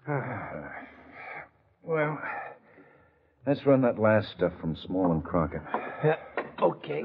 Well, let's run that last stuff from Small and Crockett. Yeah, okay.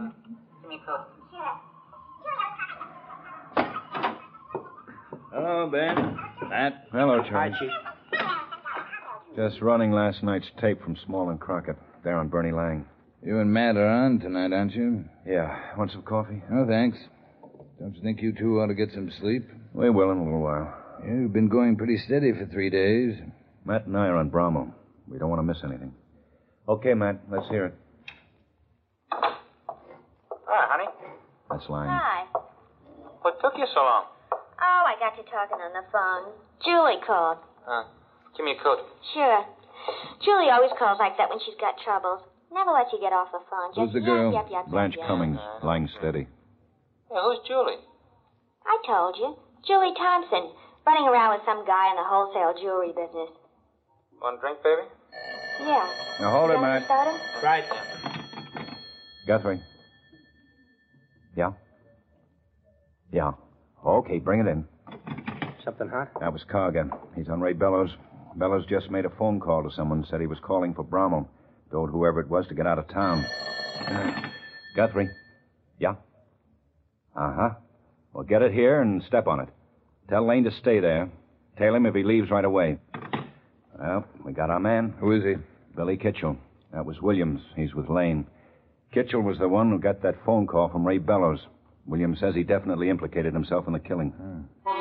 Hello, Ben. Matt. Hello, Charlie. Hi, Chief. Just running last night's tape from Small and Crockett. There on Bernie Lang. You and Matt are on tonight, aren't you? Yeah. Want some coffee? No, thanks. Don't you think you two ought to get some sleep? We will in a little while. You've been going pretty steady for 3 days. Matt and I are on Brahmo. We don't want to miss anything. Okay, Matt, let's hear it. Hi, honey. That's Lang. Hi. What took you so long? Oh, I got you talking on the phone. Julie called. Give me a coat. Sure. Julie always calls like that when she's got troubles. Never lets you get off the phone. Just Who's the girl? Yep, Blanche yep. Cummings. Lang steady. Yeah, who's Julie? I told you. Julie Thompson. Running around with some guy in the wholesale jewelry business. Want a drink, baby? Yeah. Now hold it, You want Matt. some soda? Right. Guthrie. Yeah? Yeah. Okay, bring it in. Something hot? That was Carr again. He's on Ray Bellows. Bellows just made a phone call to someone, said he was calling for Brahmo. Told whoever it was to get out of town. Guthrie. Yeah? Uh-huh. Well, get it here and step on it. Tell Lane to stay there. Tail him if he leaves right away. Well, we got our man. Who is he? Billy Kitchell. That was Williams. He's with Lane. Kitchell was the one who got that phone call from Ray Bellows. Williams says he definitely implicated himself in the killing.